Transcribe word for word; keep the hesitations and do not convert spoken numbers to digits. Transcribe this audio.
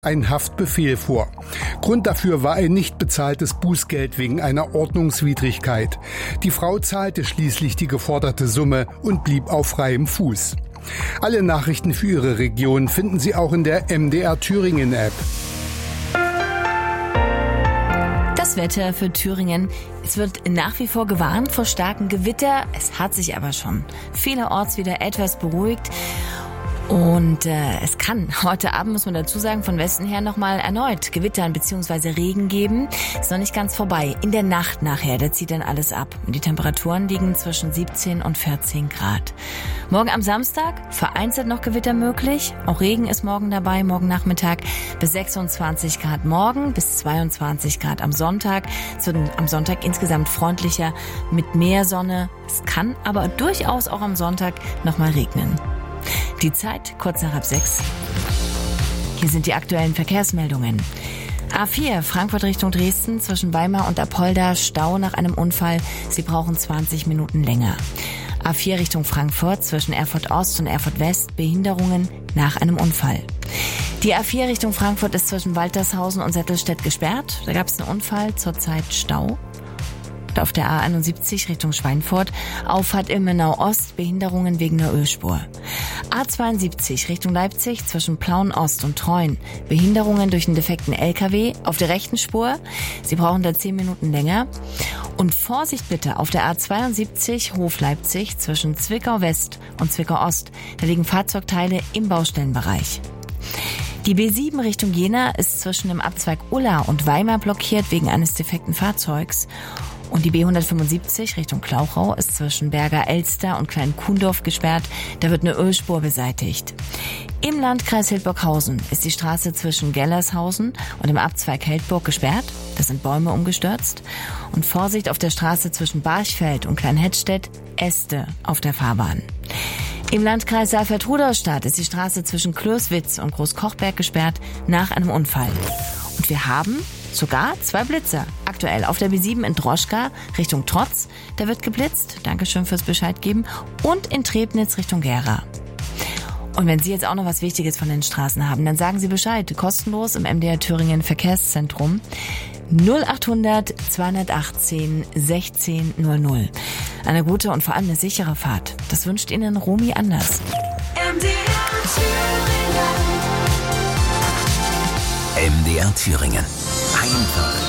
ein Haftbefehl vor. Grund dafür war ein nicht bezahltes Bußgeld wegen einer Ordnungswidrigkeit. Die Frau zahlte schließlich die geforderte Summe und blieb auf freiem Fuß. Alle Nachrichten für Ihre Region finden Sie auch in der M D R Thüringen App. Das Wetter für Thüringen. Es wird nach wie vor gewarnt vor starken Gewitter. Es hat sich aber schon vielerorts wieder etwas beruhigt. Und äh, es kann heute Abend, muss man dazu sagen, von Westen her nochmal erneut Gewittern bzw. Regen geben. Ist noch nicht ganz vorbei. In der Nacht nachher, da zieht dann alles ab. Und die Temperaturen liegen zwischen siebzehn und vierzehn Grad. Morgen am Samstag vereinzelt noch Gewitter möglich. Auch Regen ist morgen dabei, morgen Nachmittag bis sechsundzwanzig Grad morgen, bis zweiundzwanzig Grad am Sonntag. Es wird am Sonntag insgesamt freundlicher mit mehr Sonne. Es kann aber durchaus auch am Sonntag nochmal regnen. Die Zeit kurz nach halb sechs. Hier sind die aktuellen Verkehrsmeldungen. A vier, Frankfurt Richtung Dresden, zwischen Weimar und Apolda, Stau nach einem Unfall. Sie brauchen zwanzig Minuten länger. A vier Richtung Frankfurt, zwischen Erfurt Ost und Erfurt West, Behinderungen nach einem Unfall. Die A vier Richtung Frankfurt ist zwischen Waltershausen und Settelstedt gesperrt. Da gab es einen Unfall, zurzeit Stau. Auf der A einundsiebzig Richtung Schweinfurt, Auffahrt Ilmenau Ost, Behinderungen wegen der Ölspur. A zweiundsiebzig Richtung Leipzig, zwischen Plauen Ost und Treuen, Behinderungen durch einen defekten L K W auf der rechten Spur. Sie brauchen da zehn Minuten länger. Und Vorsicht bitte auf der A zweiundsiebzig Hof Leipzig, zwischen Zwickau West und Zwickau Ost. Da liegen Fahrzeugteile im Baustellenbereich. Die B sieben Richtung Jena ist zwischen dem Abzweig Ulla und Weimar blockiert wegen eines defekten Fahrzeugs. Und die B hundertfünfundsiebzig Richtung Klauchau ist zwischen Berger Elster und Klein-Kuhndorf gesperrt. Da wird eine Ölspur beseitigt. Im Landkreis Hildburghausen ist die Straße zwischen Gellershausen und dem Abzweig Heldburg gesperrt. Da sind Bäume umgestürzt. Und Vorsicht auf der Straße zwischen Barchfeld und Kleinhettstedt, Äste auf der Fahrbahn. Im Landkreis Saalfeld-Rudolstadt ist die Straße zwischen Klößwitz und Großkochberg gesperrt nach einem Unfall. Und wir haben sogar zwei Blitzer. Aktuell auf der B sieben in Droschka Richtung Trotz, da wird geblitzt. Dankeschön fürs Bescheid geben. Und in Trebnitz Richtung Gera. Und wenn Sie jetzt auch noch was Wichtiges von den Straßen haben, dann sagen Sie Bescheid. Kostenlos im M D R Thüringen Verkehrszentrum. null achthundert zweihundertachtzehn sechzehn null null. Eine gute und vor allem eine sichere Fahrt. Das wünscht Ihnen Romy Anders. M D R Thüringen. M D R Thüringen. Einfach